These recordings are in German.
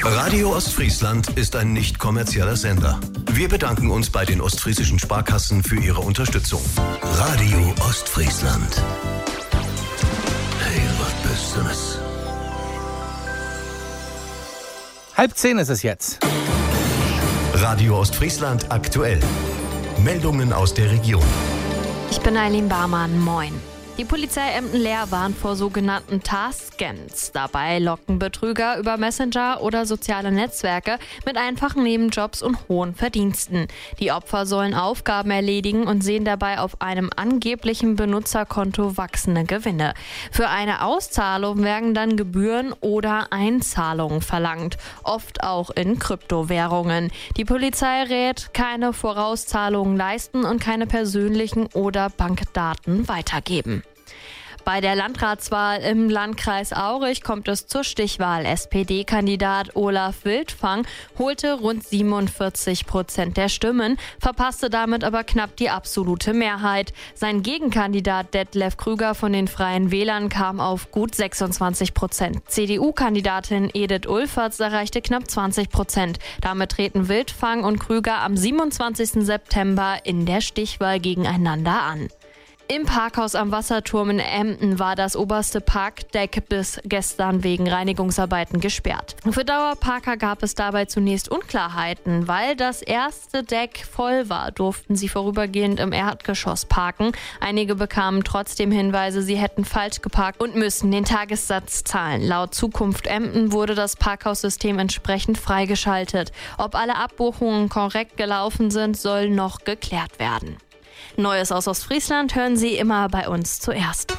Radio Ostfriesland ist ein nicht kommerzieller Sender. Wir bedanken uns bei den ostfriesischen Sparkassen für ihre Unterstützung. Radio Ostfriesland. Hey, was Besseres. 9:30 ist es jetzt. Radio Ostfriesland aktuell. Meldungen aus der Region. Ich bin Eileen Barmann, moin. Die Polizei Emden-Leer warnt vor sogenannten Task-Scans. Dabei locken Betrüger über Messenger oder soziale Netzwerke mit einfachen Nebenjobs und hohen Verdiensten. Die Opfer sollen Aufgaben erledigen und sehen dabei auf einem angeblichen Benutzerkonto wachsende Gewinne. Für eine Auszahlung werden dann Gebühren oder Einzahlungen verlangt, oft auch in Kryptowährungen. Die Polizei rät, keine Vorauszahlungen leisten und keine persönlichen oder Bankdaten weitergeben. Bei der Landratswahl im Landkreis Aurich kommt es zur Stichwahl. SPD-Kandidat Olaf Wildfang holte rund 47% der Stimmen, verpasste damit aber knapp die absolute Mehrheit. Sein Gegenkandidat Detlef Krüger von den Freien Wählern kam auf gut 26%. CDU-Kandidatin Edith Ulferts erreichte knapp 20%. Damit treten Wildfang und Krüger am 27. September in der Stichwahl gegeneinander an. Im Parkhaus am Wasserturm in Emden war das oberste Parkdeck bis gestern wegen Reinigungsarbeiten gesperrt. Für Dauerparker gab es dabei zunächst Unklarheiten. Weil das erste Deck voll war, durften sie vorübergehend im Erdgeschoss parken. Einige bekamen trotzdem Hinweise, sie hätten falsch geparkt und müssen den Tagessatz zahlen. Laut Zukunft Emden wurde das Parkhaussystem entsprechend freigeschaltet. Ob alle Abbuchungen korrekt gelaufen sind, soll noch geklärt werden. Neues aus Ostfriesland hören Sie immer bei uns zuerst.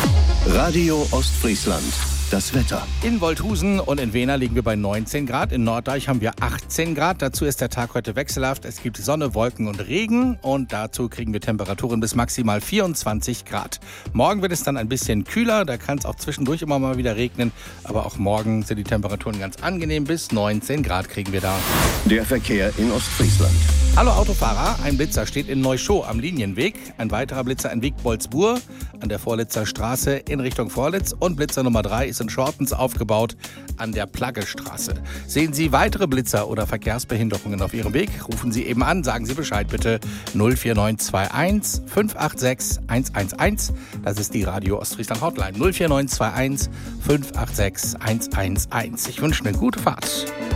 Radio Ostfriesland. Das Wetter. In Wolthusen und in Wehner liegen wir bei 19 Grad. In Norddeich haben wir 18 Grad. Dazu ist der Tag heute wechselhaft. Es gibt Sonne, Wolken und Regen. Und dazu kriegen wir Temperaturen bis maximal 24 Grad. Morgen wird es dann ein bisschen kühler. Da kann es auch zwischendurch immer mal wieder regnen. Aber auch morgen sind die Temperaturen ganz angenehm. Bis 19 Grad kriegen wir da. Der Verkehr in Ostfriesland. Hallo Autofahrer, ein Blitzer steht in Neuschow am Linienweg, ein weiterer Blitzer in Wiegboldsbur an der Vorlitzer Straße in Richtung Vorlitz und Blitzer Nummer 3 ist in Schortens aufgebaut an der Plaggestraße. Sehen Sie weitere Blitzer oder Verkehrsbehinderungen auf Ihrem Weg, rufen Sie eben an, sagen Sie Bescheid bitte 04921 586 111, das ist die Radio Ostfriesland Hotline 04921 586 111. Ich wünsche eine gute Fahrt.